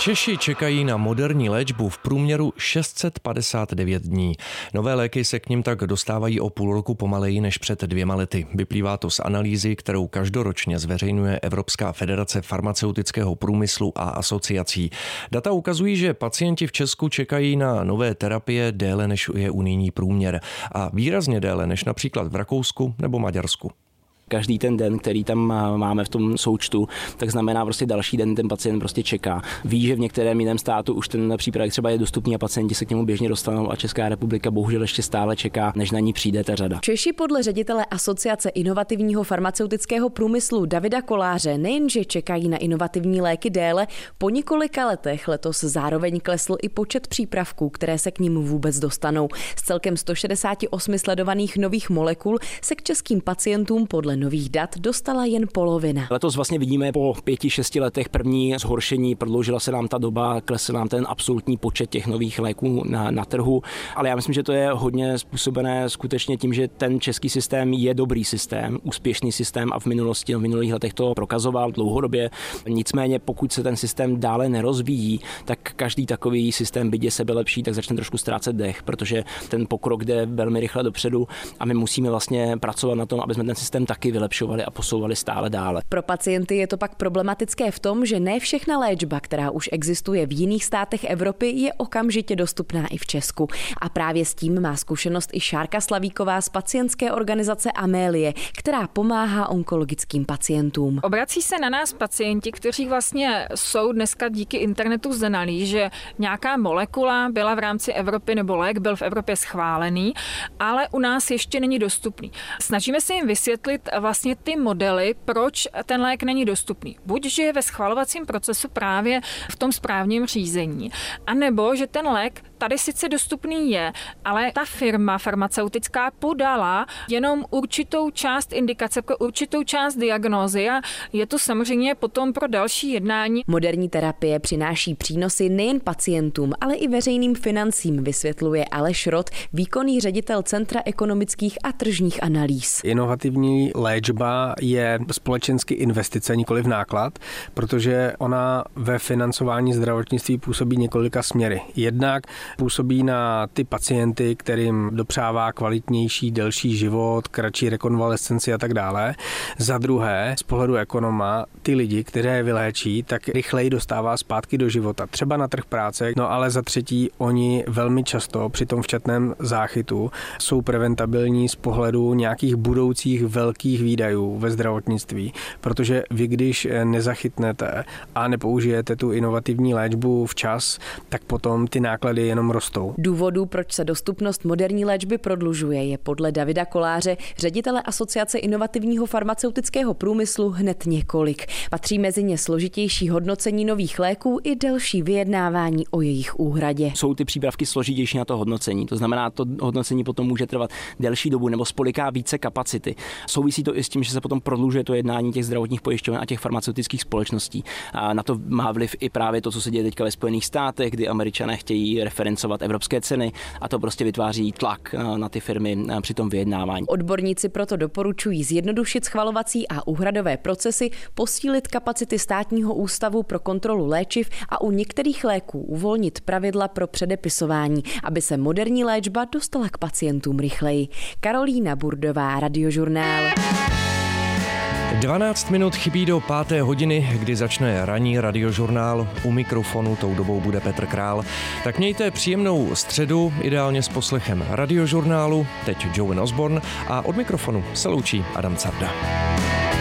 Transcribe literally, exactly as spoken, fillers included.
Češi čekají na moderní léčbu v průměru šest set padesát devět dní. Nové léky se k nim tak dostávají o půl roku pomaleji než před dvěma lety. Vyplývá to z analýzy, kterou každoročně zveřejňuje Evropská federace farmaceutického průmyslu a asociací. Data ukazují, že pacienti v Česku čekají na nové terapie déle než je unijní průměr a výrazně déle než například v Rakousku nebo Maďarsku. Každý ten den, který tam máme v tom součtu, tak znamená prostě další den ten pacient prostě čeká. Ví, že v některém jiném státu už ten přípravek třeba je dostupný a pacienti se k němu běžně dostanou a Česká republika bohužel ještě stále čeká, než na ní přijde ta řada. Češi podle ředitele Asociace inovativního farmaceutického průmyslu Davida Koláře nejenže čekají na inovativní léky déle, po několika letech letos zároveň klesl i počet přípravků, které se k nim vůbec dostanou. Z celkem sto šedesát osm sledovaných nových molekul se k českým pacientům podle nových dat dostala jen polovina. Letos vlastně vidíme po pěti, šesti letech první zhoršení, prodloužila se nám ta doba, klesl nám ten absolutní počet těch nových léků na, na trhu, ale já myslím, že to je hodně způsobené skutečně tím, že ten český systém je dobrý systém, úspěšný systém a v minulosti, v minulých letech to prokazoval dlouhodobě. Nicméně pokud se ten systém dále nerozvíjí, tak každý takový systém, byť je sebelepší, tak začne trošku ztrácet dech, protože ten pokrok jde velmi rychle dopředu a my musíme vlastně pracovat na tom, aby jsme ten systém taky vylepšovali a posouvali stále dále. Pro pacienty je to pak problematické v tom, že ne všechna léčba, která už existuje v jiných státech Evropy, je okamžitě dostupná i v Česku. A právě s tím má zkušenost i Šárka Slavíková z pacientské organizace Amélie, která pomáhá onkologickým pacientům. Obrací se na nás pacienti, kteří vlastně jsou dneska díky internetu znalí, že nějaká molekula byla v rámci Evropy nebo lék byl v Evropě schválený, ale u nás ještě není dostupný. Snažíme se jim vysvětlit vlastně ty modely, proč ten lék není dostupný. Buď, že je ve schvalovacím procesu právě v tom správním řízení, anebo, že ten lék tady sice dostupný je, ale ta firma farmaceutická podala jenom určitou část indikace, určitou část diagnózy a je to samozřejmě potom pro další jednání. Moderní terapie přináší přínosy nejen pacientům, ale i veřejným financím, vysvětluje Aleš Rot, výkonný ředitel Centra ekonomických a tržních analýz. Inovativní léčba je společensky investice, nikoliv náklad, protože ona ve financování zdravotnictví působí několika směry. Jednak působí na ty pacienty, kterým dopřává kvalitnější, delší život, kratší rekonvalescenci a tak dále. Za druhé, z pohledu ekonoma, ty lidi, které vyléčí, tak rychleji dostává zpátky do života, třeba na trh práce. No ale za třetí, oni velmi často při tom včasném záchytu jsou preventabilní z pohledu nějakých budoucích velkých výdajů ve zdravotnictví, protože vy, když nezachytnete a nepoužijete tu inovativní léčbu včas, tak potom ty náklady jenom rostou. Důvodů, proč se dostupnost moderní léčby prodlužuje, je podle Davida Koláře, ředitele Asociace inovativního farmaceutického průmyslu, hned několik. Patří mezi ně složitější hodnocení nových léků i delší vyjednávání o jejich úhradě. Jsou ty přípravky složitější na to hodnocení, to znamená, to hodnocení potom může trvat delší dobu nebo spoliká více kapacity. Souvisí to i s tím, že se potom prodlužuje to jednání těch zdravotních pojišťoven a těch farmaceutických společností. A na to má vliv i právě to, co se děje teďka ve Spojených státech, kdy Američané chtějí referencovat evropské ceny a to prostě vytváří tlak na ty firmy při tom vyjednávání. Odborníci proto doporučují zjednodušit schvalovací a úhradové procesy, posílit kapacity Státního ústavu pro kontrolu léčiv a u některých léků uvolnit pravidla pro předepisování, aby se moderní léčba dostala k pacientům rychleji. Karolína Burdová, Radiožurnál. dvanáct minut chybí do páté hodiny, kdy začne ranní Radiožurnál. U mikrofonu tou dobou bude Petr Král. Tak mějte příjemnou středu, ideálně s poslechem Radiožurnálu. Teď Joan Osborne a od mikrofonu se loučí Adam Carda.